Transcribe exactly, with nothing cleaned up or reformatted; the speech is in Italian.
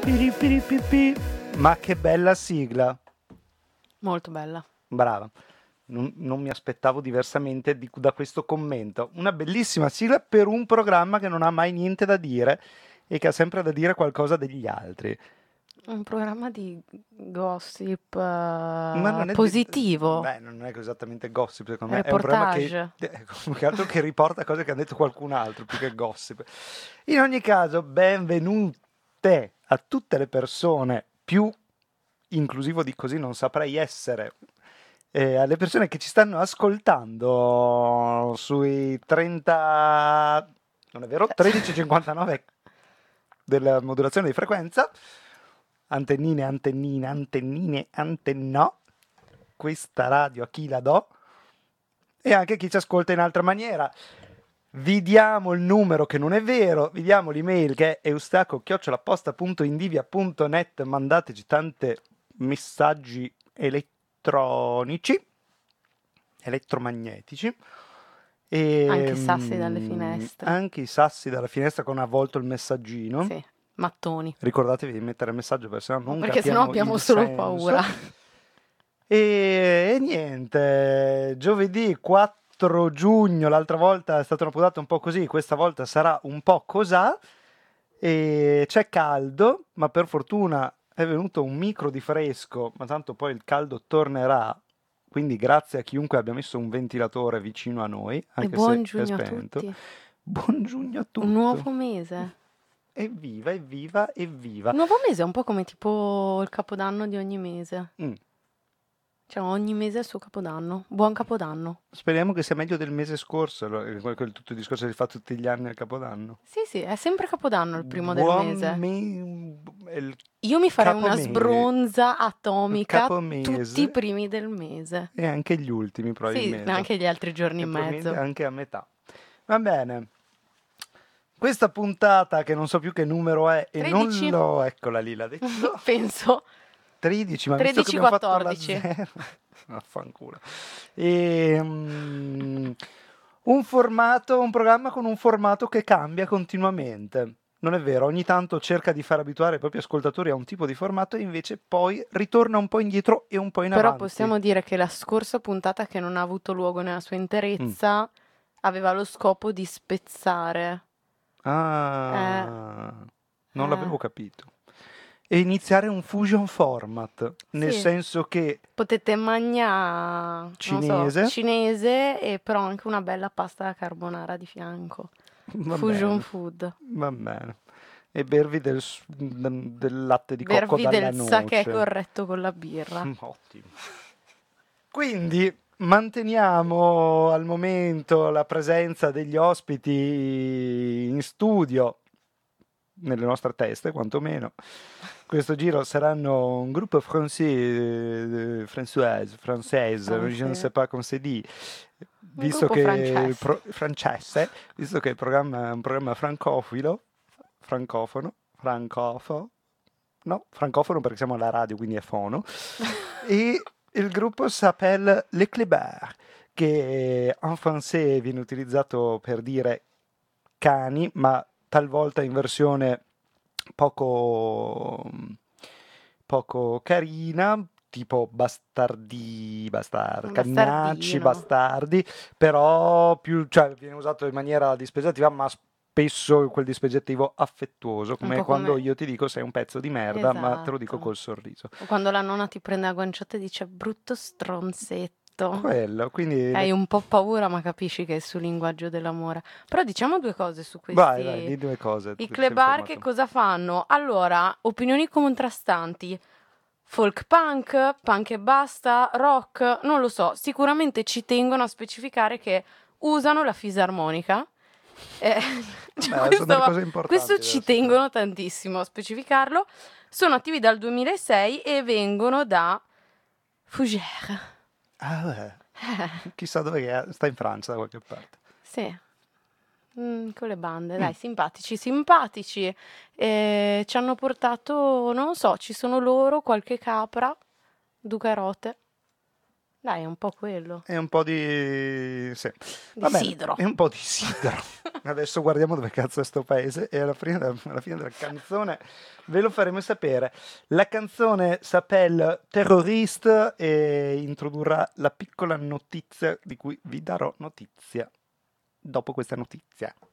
Piripiripipi. Ma che bella sigla. Molto bella. Brava. Non, non mi aspettavo diversamente di- da questo commento. Una bellissima sigla per un programma che non ha mai niente da dire e che ha sempre da dire qualcosa degli altri. Un programma di gossip Ma eh, non è di- positivo. Beh, non è esattamente gossip, secondo me. È un programma che, Reportage. più che altro che riporta cose che ha detto qualcun altro, più che gossip. In ogni caso, benvenute a tutte le persone, più inclusivo di così non saprei essere, eh, alle persone che ci stanno ascoltando sui trenta, non è vero, tredici cinquantanove della modulazione di frequenza, antennine, antennine, antennine, antennò, questa radio a chi la do, e anche chi ci ascolta in altra maniera. Vi diamo il numero che non è vero, vi diamo l'email che è eustaco chiocciola posta punto indivia punto net, mandateci tanti messaggi elettronici, elettromagnetici, e Anche i sassi dalle mm, finestre. anche i sassi dalla finestra con avvolto il messaggino. Sì, mattoni. Ricordatevi di mettere il messaggio perché sennò non Perché capiamo sennò abbiamo il solo senso. paura. E, e niente, giovedì quattro giugno, l'altra volta è stata una puntata un po' così, questa volta sarà un po' cosà, e c'è caldo, ma per fortuna è venuto un micro di fresco, ma tanto poi il caldo tornerà, quindi grazie a chiunque abbia messo un ventilatore vicino a noi, E anche buon se è giugno a spento. tutti. Buon giugno a tutti. Un nuovo mese. Evviva, evviva, evviva. Un nuovo mese è un po' come tipo il capodanno di ogni mese. Mm. Cioè ogni mese è il suo capodanno. Buon capodanno. Speriamo che sia meglio del mese scorso, allora, quel, quel tutto il discorso che si fa tutti gli anni al Capodanno. Sì, sì, è sempre capodanno il primo Buon del mese. me- il Io mi farei una capomese. sbronza atomica Capomese. tutti i primi del mese. E anche gli ultimi, Sì, probabilmente. anche gli altri giorni E in probabilmente mezzo. anche a metà. Va bene. Questa puntata, che non so più che numero è, e tredici? non l'ho... Eccola lì, l'ha detto. Penso. tredici, ma visto che tredici abbiamo fatto la quattordici. zero... Vaffanculo. E, mm, un formato, un programma con un formato che cambia continuamente. Non è vero, ogni tanto cerca di far abituare i propri ascoltatori a un tipo di formato e invece poi ritorna un po' indietro e un po' in Però avanti. possiamo dire che la scorsa puntata, che non ha avuto luogo nella sua interezza, aveva lo scopo di spezzare. Ah, non eh. l'avevo capito. E iniziare un fusion format, nel Sì. senso che Potete mangiare cinese, cinese e però anche una bella pasta alla carbonara di fianco. va Fusion bene, food. va bene. E bervi del, s- del latte di cocco Bervi dalla del noce. sake corretto con la birra. Mm, Ottimo. Quindi manteniamo al momento la presenza degli ospiti in studio, nelle nostre teste quantomeno. Questo giro saranno un gruppo français, française, française, je ne sais pas come si dit, visto gruppo che francese. il pro- francese, visto che il programma è un programma francofilo, francofono, francofono, no, francofono perché siamo alla radio, quindi è fono, e il gruppo s'appelle Les Clébards, che en français viene utilizzato per dire cani, ma talvolta in versione poco, poco carina, tipo bastardi, bastard, cagnacci, Bastardino. bastardi, però più, cioè, viene usato in maniera dispregiativa, ma spesso quel dispregiativo affettuoso, come po' quando come- io ti dico sei un pezzo di merda, ma te lo dico Esatto. col sorriso. O quando la nonna ti prende a guanciotte e dice brutto stronzetto. Quello, quindi Hai un po' paura, ma capisci che è il suo linguaggio dell'amore. Però diciamo due cose su questi. vai, vai, di due cose. I che ci sei Clébards che informato. cosa fanno? Allora, opinioni contrastanti. Folk punk, punk e basta, rock, non lo so. Sicuramente ci tengono a specificare che usano la fisarmonica. Eh, cioè, Beh, questo, sono delle va- cose importanti questo da ci sapere. tengono tantissimo a specificarlo. Sono attivi dal duemilasei e vengono da Fougères. Ah, beh. Chissà dove è, sta in Francia da qualche parte. Sì. Mm, con le bande, dai, simpatici, simpatici. Eh, ci hanno portato, non lo so, ci sono loro, qualche capra, due carote. Dai, è un po' quello. È un po' di... sì. Di Va bene, sidro. È un po' di sidro. Adesso guardiamo dove cazzo è sto paese e alla fine, alla fine della canzone ve lo faremo sapere. La canzone s'appelle Terroriste e introdurrà la piccola notizia di cui vi darò notizia dopo questa notizia.